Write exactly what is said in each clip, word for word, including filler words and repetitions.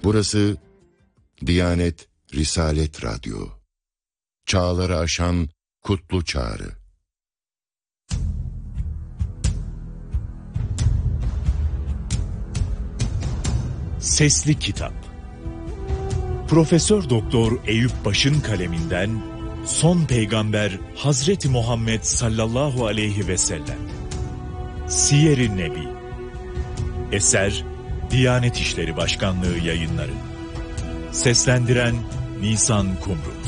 Burası Diyanet Risalet Radyo. Çağları aşan kutlu çağrı. Sesli Kitap. Profesör Doktor Eyüp Baş'ın kaleminden Son Peygamber Hazreti Muhammed sallallahu aleyhi ve sellem. Siyer-i Nebi. Eser Diyanet İşleri Başkanlığı Yayınları. Seslendiren Nisan Kumru.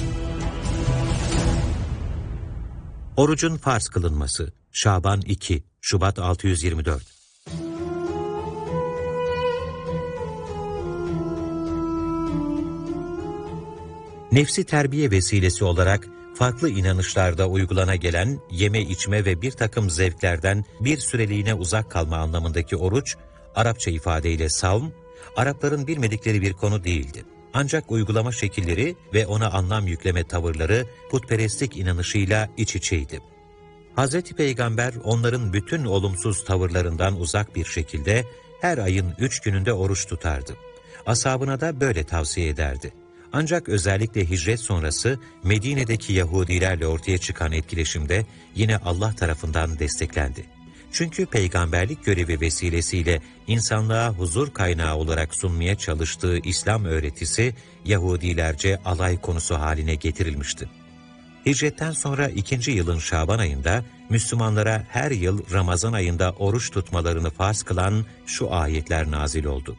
Orucun farz kılınması. Şaban iki, Şubat altı yüz yirmi dört. Nefsi terbiye vesilesi olarak farklı inanışlarda uygulana gelen yeme içme ve bir takım zevklerden bir süreliğine uzak kalma anlamındaki oruç, Arapça ifadeyle savm, Arapların bilmedikleri bir konu değildi. Ancak uygulama şekilleri ve ona anlam yükleme tavırları putperestlik inanışıyla iç içeydi. Hazreti Peygamber onların bütün olumsuz tavırlarından uzak bir şekilde her ayın üç gününde oruç tutardı. Ashabına da böyle tavsiye ederdi. Ancak özellikle hicret sonrası Medine'deki Yahudilerle ortaya çıkan etkileşimde yine Allah tarafından desteklendi. Çünkü peygamberlik görevi vesilesiyle insanlığa huzur kaynağı olarak sunmaya çalıştığı İslam öğretisi Yahudilerce alay konusu haline getirilmişti. Hicretten sonra ikinci yılın Şaban ayında Müslümanlara her yıl Ramazan ayında oruç tutmalarını farz kılan şu ayetler nazil oldu.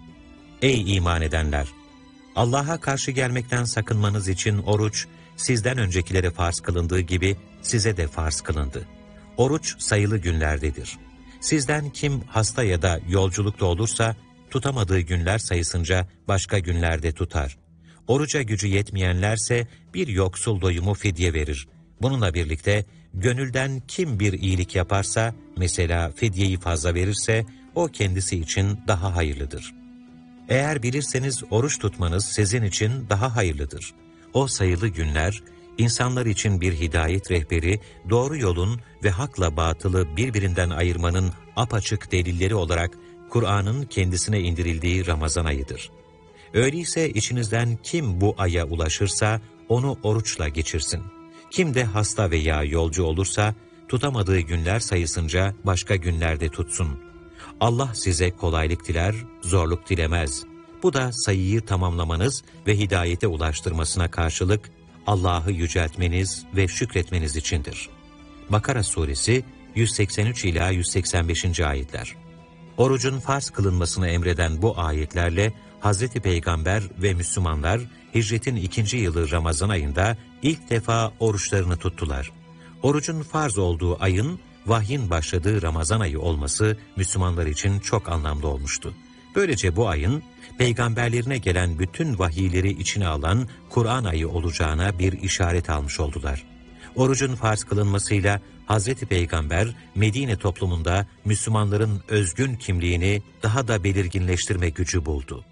Ey iman edenler! Allah'a karşı gelmekten sakınmanız için oruç, sizden öncekilere farz kılındığı gibi size de farz kılındı. Oruç sayılı günlerdedir. Sizden kim hasta ya da yolculukta olursa, tutamadığı günler sayısınca başka günlerde tutar. Oruca gücü yetmeyenlerse bir yoksul doyumu fidye verir. Bununla birlikte gönülden kim bir iyilik yaparsa, mesela fidyeyi fazla verirse, o kendisi için daha hayırlıdır. Eğer bilirseniz oruç tutmanız sizin için daha hayırlıdır. O sayılı günler, insanlar için bir hidayet rehberi, doğru yolun ve hakla batılı birbirinden ayırmanın apaçık delilleri olarak Kur'an'ın kendisine indirildiği Ramazan ayıdır. Öyleyse içinizden kim bu aya ulaşırsa onu oruçla geçirsin. Kim de hasta veya yolcu olursa tutamadığı günler sayısınca başka günlerde tutsun. Allah size kolaylık diler, zorluk dilemez. Bu da sayıyı tamamlamanız ve hidayete ulaştırmasına karşılık Allah'ı yüceltmeniz ve şükretmeniz içindir. Bakara suresi yüz seksen üç ila yüz seksen beşinci ayetler. Orucun farz kılınmasını emreden bu ayetlerle Hazreti Peygamber ve Müslümanlar hicretin ikinci yılı Ramazan ayında ilk defa oruçlarını tuttular. Orucun farz olduğu ayın vahyin başladığı Ramazan ayı olması Müslümanlar için çok anlamlı olmuştu. Böylece bu ayın peygamberlerine gelen bütün vahiyleri içine alan Kur'an ayı olacağına bir işaret almış oldular. Orucun farz kılınmasıyla Hazreti Peygamber Medine toplumunda Müslümanların özgün kimliğini daha da belirginleştirme gücü buldu.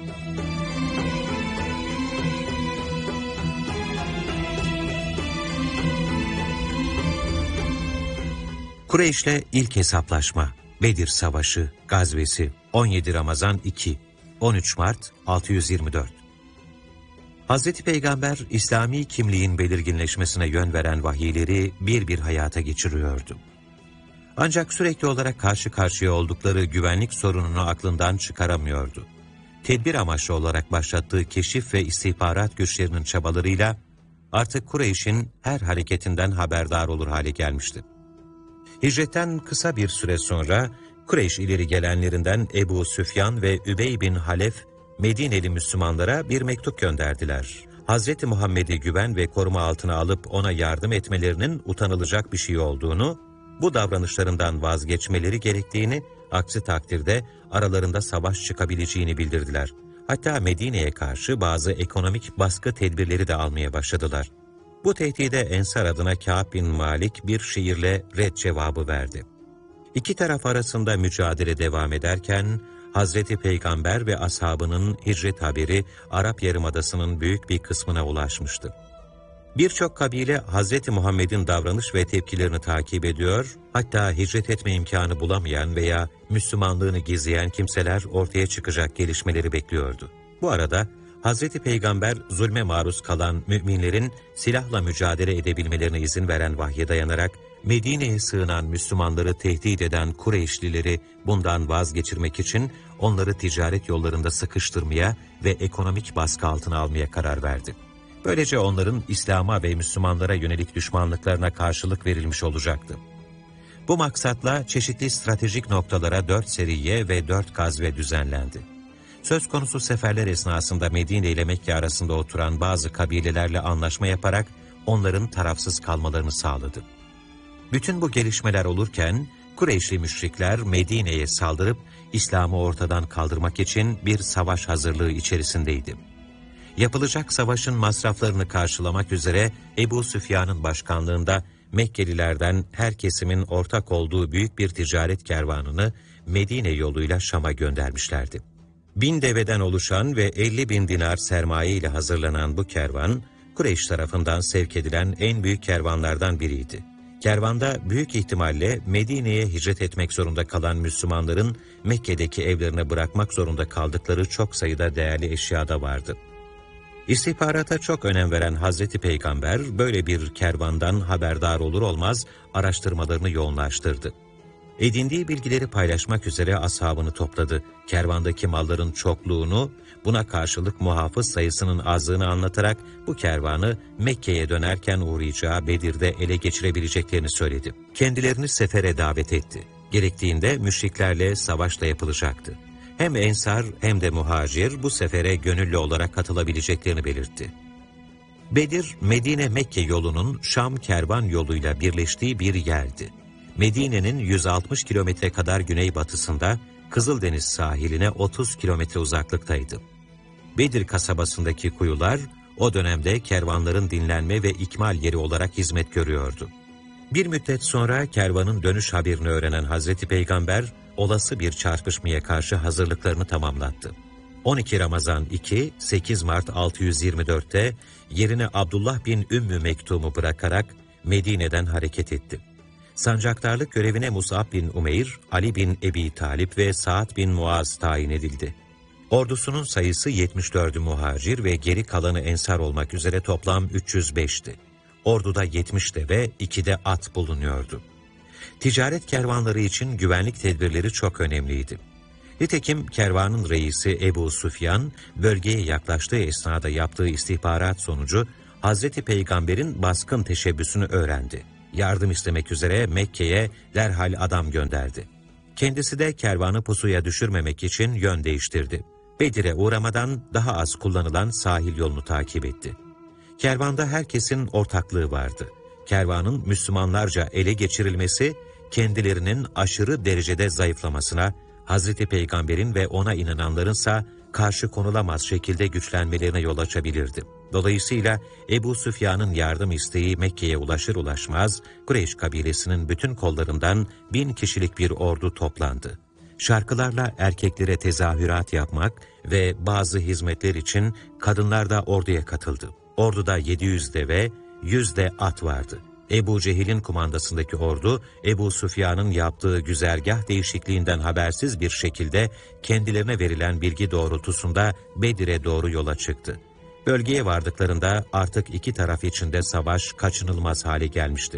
Kureyş'le ilk hesaplaşma, Bedir Savaşı, Gazvesi, on yedi Ramazan iki, on üç Mart altı yüz yirmi dört. Hazreti Peygamber, İslami kimliğin belirginleşmesine yön veren vahiyleri bir bir hayata geçiriyordu. Ancak sürekli olarak karşı karşıya oldukları güvenlik sorununu aklından çıkaramıyordu. Tedbir amaçlı olarak başlattığı keşif ve istihbarat güçlerinin çabalarıyla artık Kureyş'in her hareketinden haberdar olur hale gelmişti. Hicretten kısa bir süre sonra Kureyş ileri gelenlerinden Ebu Süfyan ve Übey bin Halef, Medineli Müslümanlara bir mektup gönderdiler. Hazreti Muhammed'i güven ve koruma altına alıp ona yardım etmelerinin utanılacak bir şey olduğunu, bu davranışlarından vazgeçmeleri gerektiğini, aksi takdirde aralarında savaş çıkabileceğini bildirdiler. Hatta Medine'ye karşı bazı ekonomik baskı tedbirleri de almaya başladılar. Bu tehdide Ensar adına Kâb bin Malik bir şiirle red cevabı verdi. İki taraf arasında mücadele devam ederken, Hazreti Peygamber ve ashabının hicret haberi Arap Yarımadası'nın büyük bir kısmına ulaşmıştı. Birçok kabile Hazreti Muhammed'in davranış ve tepkilerini takip ediyor, hatta hicret etme imkanı bulamayan veya Müslümanlığını gizleyen kimseler ortaya çıkacak gelişmeleri bekliyordu. Bu arada Hazreti Peygamber zulme maruz kalan müminlerin silahla mücadele edebilmelerine izin veren vahye dayanarak Medine'ye sığınan Müslümanları tehdit eden Kureyşlileri bundan vazgeçirmek için onları ticaret yollarında sıkıştırmaya ve ekonomik baskı altına almaya karar verdi. Böylece onların İslam'a ve Müslümanlara yönelik düşmanlıklarına karşılık verilmiş olacaktı. Bu maksatla çeşitli stratejik noktalara dört seriye ve dört gazve düzenlendi. Söz konusu seferler esnasında Medine ile Mekke arasında oturan bazı kabilelerle anlaşma yaparak onların tarafsız kalmalarını sağladı. Bütün bu gelişmeler olurken Kureyşli müşrikler Medine'ye saldırıp İslam'ı ortadan kaldırmak için bir savaş hazırlığı içerisindeydi. Yapılacak savaşın masraflarını karşılamak üzere Ebu Süfyan'ın başkanlığında Mekkelilerden her kesimin ortak olduğu büyük bir ticaret kervanını Medine yoluyla Şam'a göndermişlerdi. Bin deveden oluşan ve elli bin dinar sermaye ile hazırlanan bu kervan, Kureyş tarafından sevk edilen en büyük kervanlardan biriydi. Kervanda büyük ihtimalle Medine'ye hicret etmek zorunda kalan Müslümanların Mekke'deki evlerine bırakmak zorunda kaldıkları çok sayıda değerli eşya da vardı. İstihbarata çok önem veren Hazreti Peygamber böyle bir kervandan haberdar olur olmaz araştırmalarını yoğunlaştırdı. Edindiği bilgileri paylaşmak üzere ashabını topladı. Kervandaki malların çokluğunu, buna karşılık muhafız sayısının azlığını anlatarak bu kervanı Mekke'ye dönerken uğrayacağı Bedir'de ele geçirebileceklerini söyledi. Kendilerini sefere davet etti. Gerektiğinde müşriklerle savaş da yapılacaktı. Hem Ensar hem de Muhacir bu sefere gönüllü olarak katılabileceklerini belirtti. Bedir, Medine-Mekke yolunun Şam kervan yoluyla birleştiği bir yerdi. Medine'nin yüz altmış kilometre kadar güneybatısında, Kızıldeniz sahiline otuz kilometre uzaklıktaydı. Bedir kasabasındaki kuyular, o dönemde kervanların dinlenme ve ikmal yeri olarak hizmet görüyordu. Bir müddet sonra kervanın dönüş haberini öğrenen Hazreti Peygamber, olası bir çarpışmaya karşı hazırlıklarını tamamlattı. on iki Ramazan iki, sekiz Mart altı yüz yirmi dört'te yerine Abdullah bin Ümmü Mektum'u bırakarak Medine'den hareket etti. Sancaktarlık görevine Mus'ab bin Umeyr, Ali bin Ebi Talip ve Sa'd bin Muaz tayin edildi. Ordusunun sayısı yetmiş dördü muhacir ve geri kalanı ensar olmak üzere toplam üç yüz beş'ti. Orduda yetmiş deve, iki de at bulunuyordu. Ticaret kervanları için güvenlik tedbirleri çok önemliydi. Nitekim kervanın reisi Ebu Süfyan, bölgeye yaklaştığı esnada yaptığı istihbarat sonucu Hazreti Peygamber'in baskın teşebbüsünü öğrendi. Yardım istemek üzere Mekke'ye derhal adam gönderdi. Kendisi de kervanı pusuya düşürmemek için yön değiştirdi. Bedir'e uğramadan daha az kullanılan sahil yolunu takip etti. Kervanda herkesin ortaklığı vardı. Kervanın Müslümanlarca ele geçirilmesi, kendilerinin aşırı derecede zayıflamasına, Hazreti Peygamber'in ve ona inananlarınsa karşı konulamaz şekilde güçlenmelerine yol açabilirdi. Dolayısıyla Ebu Süfyan'ın yardım isteği Mekke'ye ulaşır ulaşmaz, Kureyş kabilesinin bütün kollarından bin kişilik bir ordu toplandı. Şarkılarla erkeklere tezahürat yapmak ve bazı hizmetler için kadınlar da orduya katıldı. Orduda yedi yüz deve, yüz de at vardı. Ebu Cehil'in kumandasındaki ordu, Ebu Süfyan'ın yaptığı güzergah değişikliğinden habersiz bir şekilde kendilerine verilen bilgi doğrultusunda Bedir'e doğru yola çıktı. Bölgeye vardıklarında artık iki taraf içinde savaş kaçınılmaz hale gelmişti.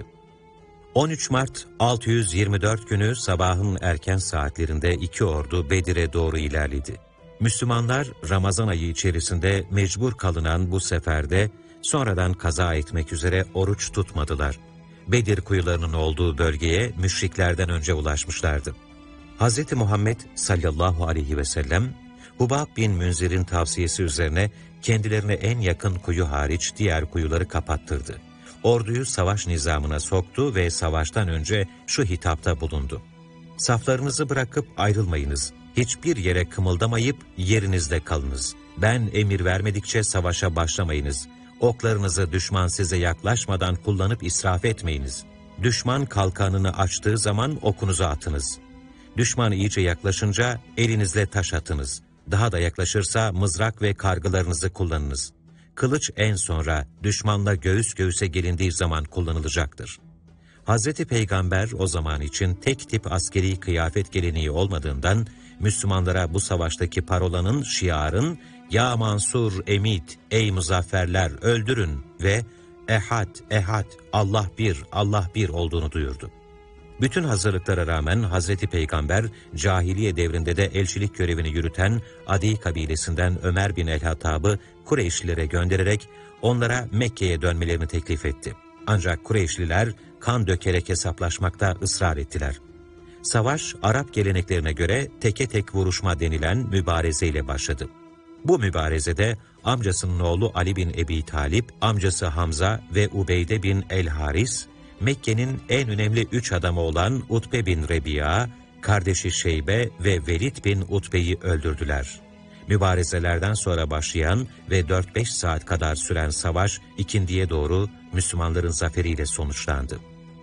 on üç Mart altı yüz yirmi dört günü sabahın erken saatlerinde iki ordu Bedir'e doğru ilerledi. Müslümanlar Ramazan ayı içerisinde mecbur kalınan bu seferde sonradan kaza etmek üzere oruç tutmadılar. Bedir kuyularının olduğu bölgeye müşriklerden önce ulaşmışlardı. Hz. Muhammed sallallahu aleyhi ve sellem, Hubab bin Münzir'in tavsiyesi üzerine kendilerine en yakın kuyu hariç diğer kuyuları kapattırdı. Orduyu savaş nizamına soktu ve savaştan önce şu hitapta bulundu: "Saflarınızı bırakıp ayrılmayınız. Hiçbir yere kımıldamayıp yerinizde kalınız. Ben emir vermedikçe savaşa başlamayınız. Oklarınızı düşman size yaklaşmadan kullanıp israf etmeyiniz. Düşman kalkanını açtığı zaman okunuzu atınız. Düşman iyice yaklaşınca elinizle taş atınız. Daha da yaklaşırsa mızrak ve kargılarınızı kullanınız. Kılıç en sonra düşmanla göğüs göğüse gelindiği zaman kullanılacaktır." Hazreti Peygamber o zaman için tek tip askeri kıyafet geleneği olmadığından Müslümanlara bu savaştaki parolanın, şiarın Ya Mansur, Emit, ey muzafferler öldürün ve ehad, ehad, Allah bir, Allah bir olduğunu duyurdu. Bütün hazırlıklara rağmen Hazreti Peygamber, cahiliye devrinde de elçilik görevini yürüten Adi kabilesinden Ömer bin el-Hattab'ı Kureyşlilere göndererek onlara Mekke'ye dönmelerini teklif etti. Ancak Kureyşliler kan dökerek hesaplaşmakta ısrar ettiler. Savaş, Arap geleneklerine göre teke tek vuruşma denilen mübarezeyle başladı. Bu mübarezede amcasının oğlu Ali bin Ebi Talip, amcası Hamza ve Ubeyde bin el-Haris, Mekke'nin en önemli üç adamı olan Utbe bin Rebi'a, kardeşi Şeybe ve Velid bin Utbe'yi öldürdüler. Mübarezelerden sonra başlayan ve dört beş saat kadar süren savaş ikindiye doğru Müslümanların zaferiyle sonuçlandı.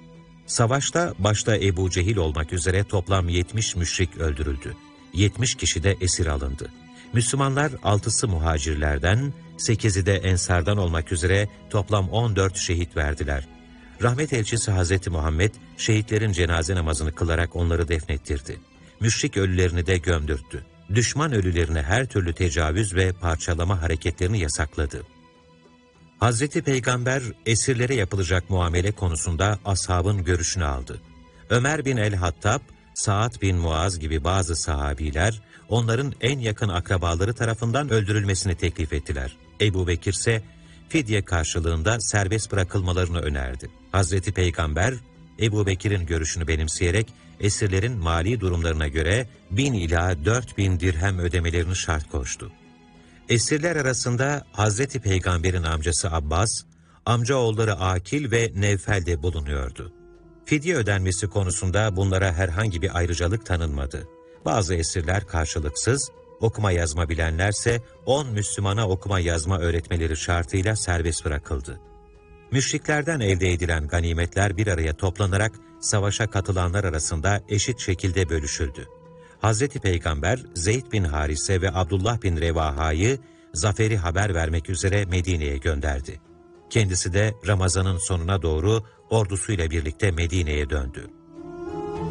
Savaşta başta Ebu Cehil olmak üzere toplam yetmiş müşrik öldürüldü. yetmiş kişi de esir alındı. Müslümanlar altısı muhacirlerden, sekizi de ensardan olmak üzere toplam on dört şehit verdiler. Rahmet elçisi Hazreti Muhammed, şehitlerin cenaze namazını kılarak onları defnettirdi. Müşrik ölülerini de gömdürttü. Düşman ölülerine her türlü tecavüz ve parçalama hareketlerini yasakladı. Hazreti Peygamber, esirlere yapılacak muamele konusunda ashabın görüşünü aldı. Ömer bin el-Hattab, Sa'd bin Muaz gibi bazı sahabiler, onların en yakın akrabaları tarafından öldürülmesini teklif ettiler. Ebu Bekir ise fidye karşılığında serbest bırakılmalarını önerdi. Hazreti Peygamber, Ebu Bekir'in görüşünü benimseyerek esirlerin mali durumlarına göre bin ila dört bin dirhem ödemelerini şart koştu. Esirler arasında Hazreti Peygamber'in amcası Abbas, amcaoğulları Akil ve Nevfel de bulunuyordu. Fidye ödenmesi konusunda bunlara herhangi bir ayrıcalık tanınmadı. Bazı esirler karşılıksız, okuma yazma bilenlerse on Müslümana okuma yazma öğretmeleri şartıyla serbest bırakıldı. Müşriklerden elde edilen ganimetler bir araya toplanarak savaşa katılanlar arasında eşit şekilde bölüşüldü. Hazreti Peygamber, Zeyd bin Harise ve Abdullah bin Revaha'yı zaferi haber vermek üzere Medine'ye gönderdi. Kendisi de Ramazan'ın sonuna doğru ordusuyla birlikte Medine'ye döndü.